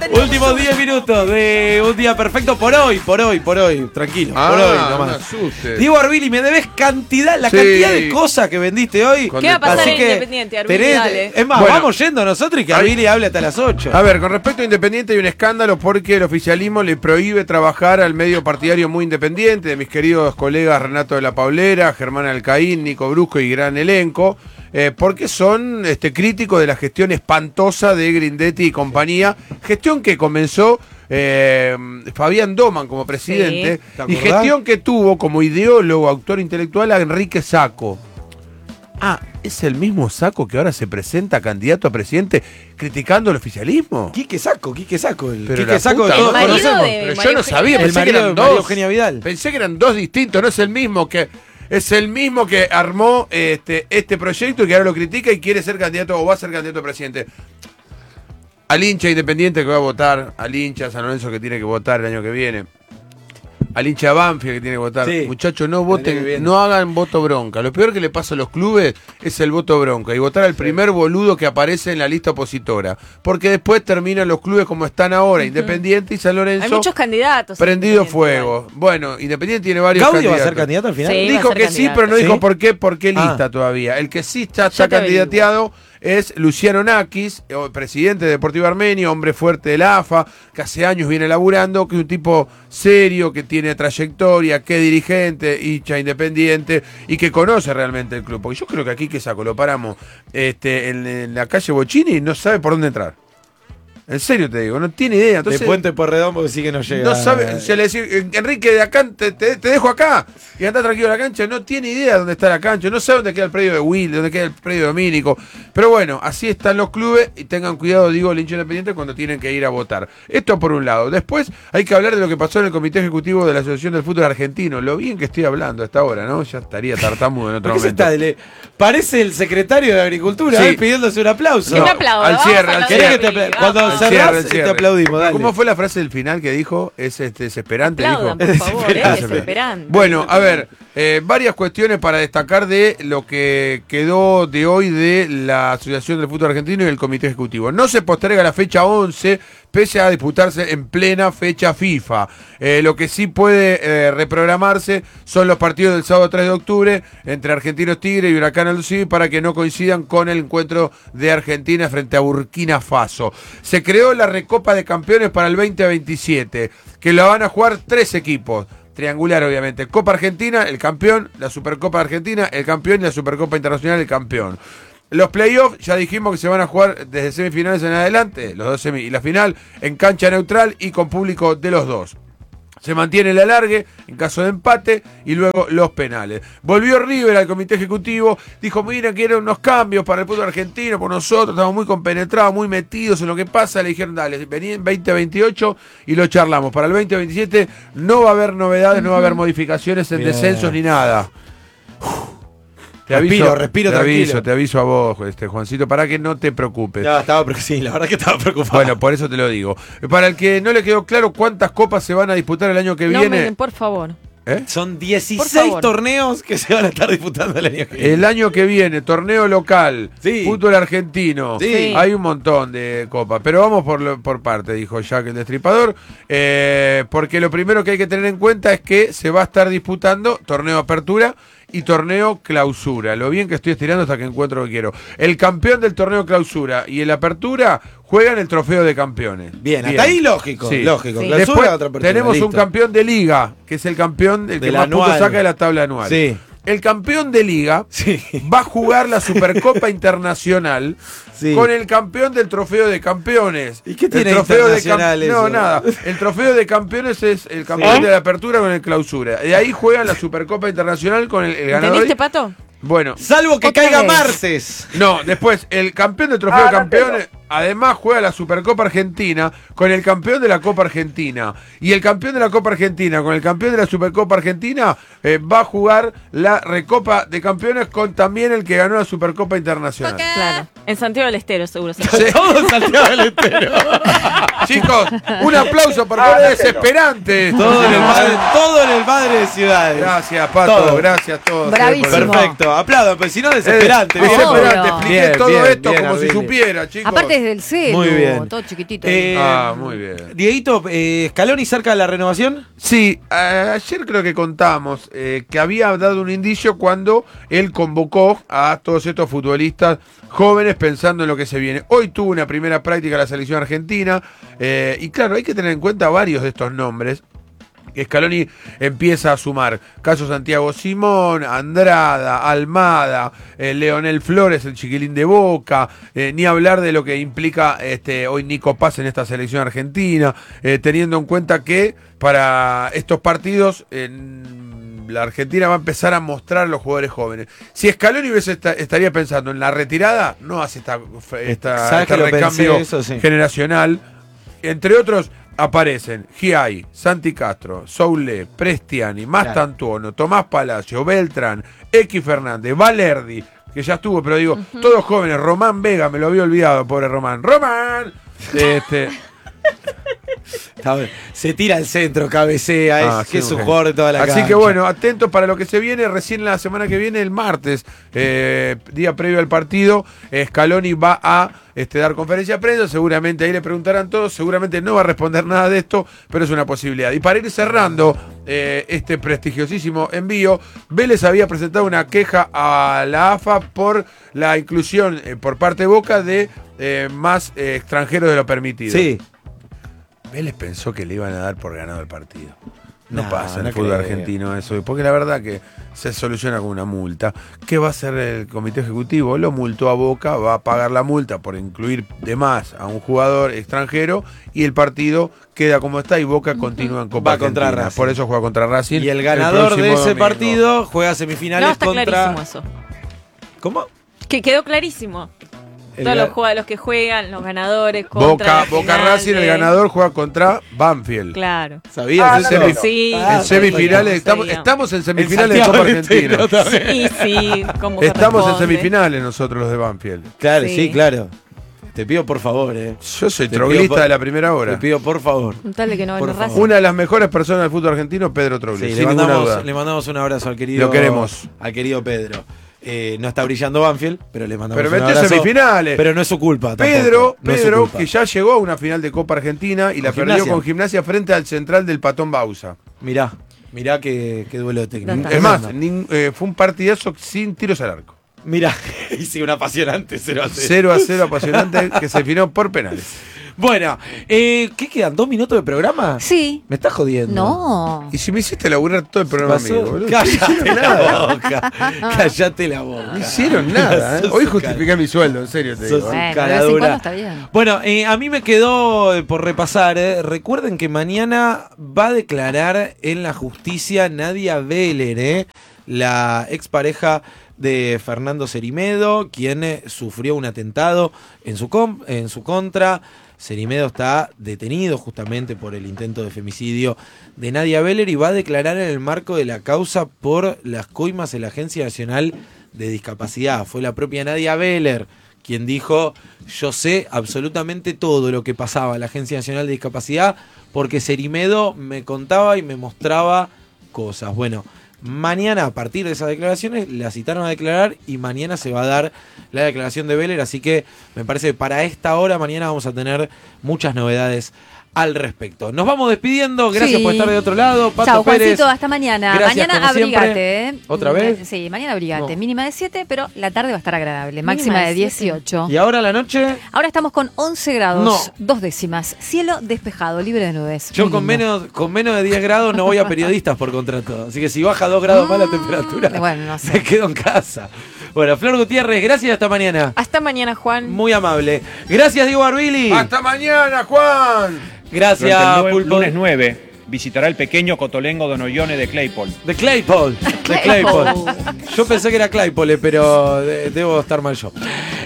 Últimos 10 minutos de un día perfecto por hoy, tranquilo, por hoy nomás. Diego Arbili, me debes cantidad de cosas que vendiste hoy. ¿Qué va a pasar en Independiente, Arbili? Dale. Es más, vamos yendo nosotros y que Arbili hable hasta las 8. A ver, con respecto a Independiente hay un escándalo porque el oficialismo le prohíbe trabajar al medio partidario muy independiente, de mis queridos colegas Renato de la Paulera, Germán Alcaín, Nico Brusco y gran elenco. Porque son críticos de la gestión espantosa de Grindetti y compañía, gestión que comenzó Fabián Doman como presidente, y gestión que tuvo como ideólogo, autor intelectual a Enrique Sacco. ¿Es el mismo Sacco que ahora se presenta candidato a presidente criticando el oficialismo? Quique Sacco, Pero Quique Sacco todos conocemos. Pero yo no sabía, pensé que eran dos. Pensé que eran dos distintos, no es el mismo que... Es el mismo que armó este proyecto y que ahora lo critica y quiere ser candidato o va a ser candidato a presidente. Al hincha Independiente que va a votar, al hincha San Lorenzo que tiene que votar el año que viene, al hincha de Banfield que tiene que votar. Sí, muchachos, no voten, no hagan voto bronca. Lo peor que le pasa a los clubes es el voto bronca y votar al primer boludo que aparece en la lista opositora. Porque después terminan los clubes como están ahora, Independiente y San Lorenzo. Hay muchos candidatos. Prendido fuego. Bueno, Independiente tiene varios candidatos. ¿Gaudio va a ser candidato al final? Sí, dijo que sí, pero no dijo por qué lista todavía. El que sí está candidateado es Luciano Nakis, presidente de Deportivo Armenio, hombre fuerte de la AFA, que hace años viene laburando, que es un tipo serio, que tiene trayectoria, que es dirigente, hincha Independiente y que conoce realmente el club. Porque yo creo que aquí que saco, lo paramos en la calle Bocchini y no sabe por dónde entrar. En serio te digo, no tiene idea. Entonces, de Puente Porredón porque sí que no llega. No sabe, se le dice, Enrique, de acá te dejo acá y anda tranquilo a la cancha. No tiene idea dónde está la cancha, no sabe dónde queda el predio de Will, dónde queda el predio de Domínico. Pero bueno, así están los clubes y tengan cuidado, digo, el hincha Independiente cuando tienen que ir a votar. Esto por un lado. Después hay que hablar de lo que pasó en el Comité Ejecutivo de la Asociación del Fútbol Argentino. Lo bien que estoy hablando hasta ahora, ¿no? Ya estaría tartamudo en otro momento. Parece el secretario de Agricultura pidiéndose un aplauso. ¿Qué te aplaudo? Al cierre. Cuando cerrás, te aplaudimos, dale. ¿Cómo fue la frase del final que dijo? Es desesperante, aplaudan, dijo. Por favor, desesperante. Bueno, a ver, varias cuestiones para destacar de lo que quedó de hoy de la Asociación del Fútbol Argentino y el Comité Ejecutivo. No se posterga la fecha 11, pese a disputarse en plena fecha FIFA. Lo que sí puede reprogramarse son los partidos del sábado 3 de octubre entre Argentinos Tigre y Huracán Aldo Civi para que no coincidan con el encuentro de Argentina frente a Burkina Faso. Se creó la Recopa de Campeones para el 2027, que la van a jugar 3 equipos. Triangular, obviamente. Copa Argentina, el campeón, la Supercopa Argentina, el campeón y la Supercopa Internacional, el campeón. Los playoffs, ya dijimos que se van a jugar desde semifinales en adelante, los 2 semis, y la final en cancha neutral y con público de los dos. Se mantiene el alargue en caso de empate y luego los penales. Volvió River al comité ejecutivo, dijo, miren, quieren unos cambios para el fútbol argentino, por nosotros estamos muy compenetrados, muy metidos en lo que pasa. Le dijeron, dale, vení en 2028 y lo charlamos. Para el 2027 no va a haber novedades, no va a haber modificaciones en descensos ni nada. Respiro tranquilo. Te aviso a vos, Juancito, para que no te preocupes. No, sí, la verdad que estaba preocupado. Bueno, por eso te lo digo. Para el que no le quedó claro cuántas copas se van a disputar el año que viene. Por favor. Son 16 torneos que se van a estar disputando el año que viene. El año que viene, torneo local, fútbol argentino. Sí. Hay un montón de copas. Pero vamos por parte, dijo Jack el Destripador. Porque lo primero que hay que tener en cuenta es que se va a estar disputando torneo apertura y torneo clausura. Lo bien que estoy estirando hasta que encuentro lo que quiero. El campeón del torneo clausura y el apertura juegan el trofeo de campeones. Bien. Hasta ahí lógico. Sí. Clausura, después otra apertura, tenemos listo. Un campeón de liga, que es el campeón del que más puntos saca de la tabla anual. Sí. El campeón de liga va a jugar la Supercopa Internacional con el campeón del trofeo de campeones. ¿Y qué tiene el trofeo internacional eso? No, nada. El trofeo de campeones es el campeón de la apertura con el clausura. De ahí juegan la Supercopa Internacional con el ganador. ¿Entendiste, Pato? Bueno. Salvo que caiga Marces. No, después, el campeón del trofeo de campeones además juega la Supercopa Argentina con el campeón de la Copa Argentina. Y el campeón de la Copa Argentina con el campeón de la Supercopa Argentina va a jugar la Recopa de Campeones con también el que ganó la Supercopa Internacional. Claro. En Santiago del Estero, seguro. Sí. Todo en Santiago del Estero. Chicos, un aplauso porque es desesperante. Todo en el Madre de Ciudades. Gracias, Pato. Gracias a todos. Bravísimo. Perfecto. Aplaudan, pues si no, desesperante. Desesperante. Expliqué Bien, todo bien, esto bien, como Arbili. si supiera, chicos. Aparte desde el celu. Muy bien. Todo chiquitito. Muy bien. Dieguito, ¿Scaloni cerca de la renovación? Sí, ayer creo que contamos que había dado un indicio cuando él convocó a todos estos futbolistas jóvenes pensando en lo que se viene. Hoy tuvo una primera práctica la selección argentina y claro, hay que tener en cuenta varios de estos nombres. Scaloni empieza a sumar caso Santiago Simón, Andrada, Almada, Leonel Flores, el chiquilín de Boca, ni hablar de lo que implica hoy Nico Paz en esta selección argentina, teniendo en cuenta que para estos partidos la Argentina va a empezar a mostrar a los jugadores jóvenes. Si Scaloni estaría pensando en la retirada, no hace este recambio generacional. Entre otros aparecen Giai, Santi Castro, Soule, Prestiani, Mastantuono, Tomás Palacio, Beltrán, X Fernández, Valerdi, que ya estuvo, pero digo, todos jóvenes. Román Vega, me lo había olvidado, pobre Román. ¡Román! Se tira al centro, cabecea, es un jugador de toda la cancha. Así que bueno, atentos para lo que se viene. Recién la semana que viene, el martes, día previo al partido, Scaloni va a dar conferencia de prensa. Seguramente ahí le preguntarán todos. Seguramente no va a responder nada de esto, pero es una posibilidad. Y para ir cerrando este prestigiosísimo envío, Vélez había presentado una queja a la AFA por la inclusión por parte de Boca de más extranjeros de lo permitido. Sí. Vélez pensó que le iban a dar por ganado el partido. No pasa en el fútbol argentino eso, porque la verdad que se soluciona con una multa. ¿Qué va a hacer el comité ejecutivo? Lo multó a Boca, va a pagar la multa por incluir de más a un jugador extranjero y el partido queda como está y Boca continúa en Copa Argentina. Contra Racing. Por eso juega contra Racing. Y el ganador de ese partido juega semifinales está contra... clarísimo eso. ¿Cómo? Que quedó clarísimo. Todos los que juegan, los ganadores contra Boca Racing, el ganador juega contra Banfield. Claro. ¿Sabías eso? Sí. En semifinales, estamos en semifinales de Copa Argentina. Sí, como estamos en semifinales nosotros los de Banfield. Claro, sí, claro. Te pido por favor, Yo soy troglista de la primera hora. Te pido por favor. Dale que no por Racing. Una de las mejores personas del fútbol argentino, Pedro Troglio. Sí, sin ninguna duda. Le mandamos un abrazo al querido. Lo queremos. Al querido Pedro. No está brillando Banfield, pero le mandamos un metió abrazo. semifinales. Pero no es su culpa. Pedro, no es su culpa. que ya llegó a una final de Copa Argentina y la perdió con Gimnasia frente al central del Patón Bausa. Mirá que duelo técnico. Es más, fue un partidazo sin tiros al arco. Mirá, hice un apasionante 0-0. 0-0 apasionante que se definió por penales. Bueno, ¿qué quedan? ¿2 minutos de programa? Sí. ¿Me estás jodiendo? No. Y si me hiciste laburar todo el programa amigo, boludo. Cállate la boca. Cállate la boca. No hicieron nada. Hoy justifiqué mi sueldo, en serio te digo. Bueno, está bien. Bueno, a mí me quedó por repasar. Recuerden que mañana va a declarar en la justicia Nadia Beller, la expareja de Fernando Cerimedo, quien sufrió un atentado en su contra. Cerimedo está detenido justamente por el intento de femicidio de Nadia Beller y va a declarar en el marco de la causa por las coimas en la Agencia Nacional de Discapacidad. Fue la propia Nadia Beller quien dijo: yo sé absolutamente todo lo que pasaba en la Agencia Nacional de Discapacidad porque Cerimedo me contaba y me mostraba cosas. Bueno, mañana, a partir de esas declaraciones, la citaron a declarar y mañana se va a dar la declaración de Beller, así que me parece que para esta hora mañana vamos a tener muchas novedades al respecto. Nos vamos despidiendo, gracias por estar de otro lado. Pato Chau, Pérez. Juancito, hasta mañana. Gracias, mañana abrigate. ¿Otra vez? Sí, mañana abrigate. No. Mínima de 7, pero la tarde va a estar agradable. Máxima de 18. ¿Y ahora la noche? Ahora estamos con 11 grados, No. 2 décimas. Cielo despejado, libre de nubes. Yo Muy con lindo. menos de 10 grados no voy a periodistas por contrato. Así que si baja 2 grados más la temperatura, bueno, no sé. me quedo en casa. Bueno, Flor Gutiérrez, gracias y hasta mañana. Hasta mañana, Juan. Muy amable. Gracias, Diego Barbili. ¡Hasta mañana, Juan! Gracias, Durante el Pulpo. lunes 9 visitará el pequeño Cotolengo Don Ollone de Claypole. De Claypole. De Claypole. Yo pensé que era Claypole, pero debo estar mal yo.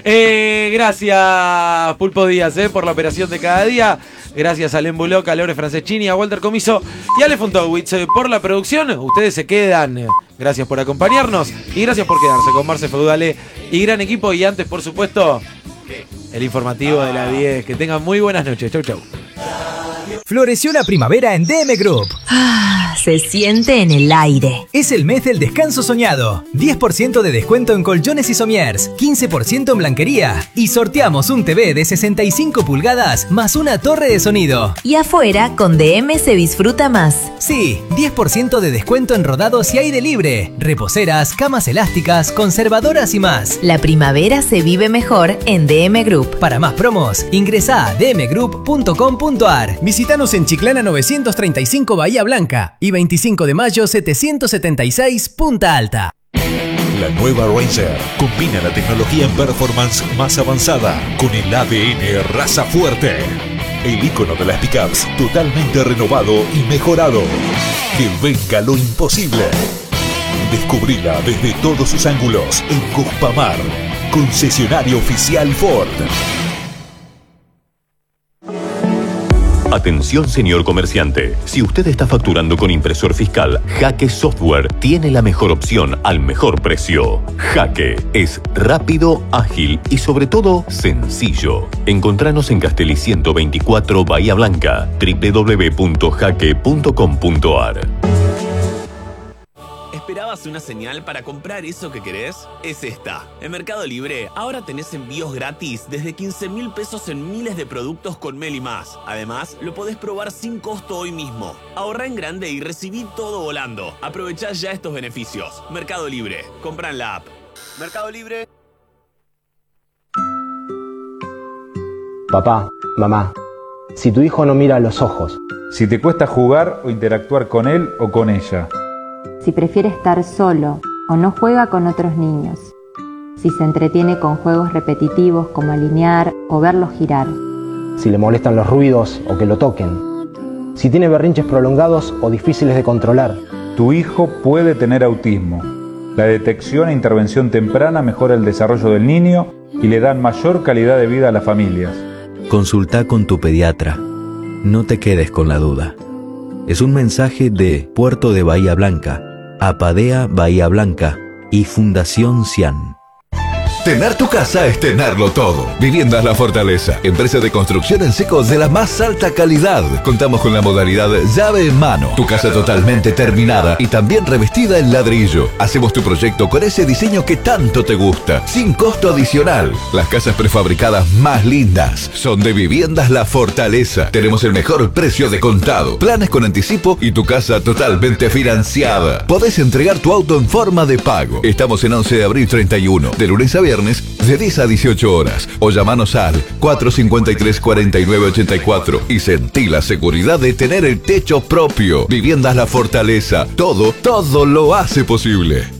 Gracias, Pulpo Díaz, por la operación de cada día. Gracias a Len Buloc, a Lore Franceschini, a Walter Comiso y a Ale Fontowitz por la producción. Ustedes se quedan. Gracias por acompañarnos y gracias por quedarse con Marce Feudale y gran equipo. Y antes, por supuesto, el informativo de la 10. Que tengan muy buenas noches. Chau, chau. Floreció la primavera en DM Group. Se siente en el aire. Es el mes del descanso soñado. 10% de descuento en colchones y somiers, 15% en blanquería. Y sorteamos un TV de 65 pulgadas más una torre de sonido. Y afuera, con DM se disfruta más. Sí, 10% de descuento en rodados y aire libre. Reposeras, camas elásticas, conservadoras y más. La primavera se vive mejor en DM Group. Para más promos, ingresá a dmgroup.com.ar. Visítanos en Chiclana 935 Bahía Blanca y 25 de mayo 776 Punta Alta. La nueva Ranger combina la tecnología en performance más avanzada con el ADN raza fuerte. El icono de las pickups totalmente renovado y mejorado. Que venga lo imposible. Descubrila desde todos sus ángulos en Cuspamar, concesionario oficial Ford. Atención, señor comerciante. Si usted está facturando con impresor fiscal, Jaque Software tiene la mejor opción al mejor precio. Jaque es rápido, ágil y sobre todo sencillo. Encontranos en Castelli 124 Bahía Blanca, www.jaque.com.ar. ¿Esperabas una señal para comprar eso que querés? Es esta. En Mercado Libre ahora tenés envíos gratis desde 15.000 pesos en miles de productos con Meli Más. Además, lo podés probar sin costo hoy mismo. Ahorrá en grande y recibí todo volando. Aprovechá ya estos beneficios. Mercado Libre. Comprá en la app. Mercado Libre. Papá, mamá, si tu hijo no mira a los ojos. Si te cuesta jugar o interactuar con él o con ella. Si prefiere estar solo o no juega con otros niños. Si se entretiene con juegos repetitivos como alinear o verlos girar. Si le molestan los ruidos o que lo toquen. Si tiene berrinches prolongados o difíciles de controlar. Tu hijo puede tener autismo. La detección e intervención temprana mejora el desarrollo del niño y le dan mayor calidad de vida a las familias. Consulta con tu pediatra. No te quedes con la duda. Es un mensaje de Puerto de Bahía Blanca, Apadea Bahía Blanca y Fundación Cian. Tener tu casa es tenerlo todo. Viviendas La Fortaleza, empresa de construcción en seco de la más alta calidad. Contamos con la modalidad llave en mano. Tu casa totalmente terminada y también revestida en ladrillo. Hacemos tu proyecto con ese diseño que tanto te gusta, sin costo adicional. Las casas prefabricadas más lindas son de Viviendas La Fortaleza. Tenemos el mejor precio de contado, planes con anticipo y tu casa totalmente financiada. Podés entregar tu auto en forma de pago. Estamos en 11 de abril 31, de lunes a viernes, de 10 a 18 horas, o llamanos al 453-4984 y sentí la seguridad de tener el techo propio. Viviendas La Fortaleza, todo lo hace posible.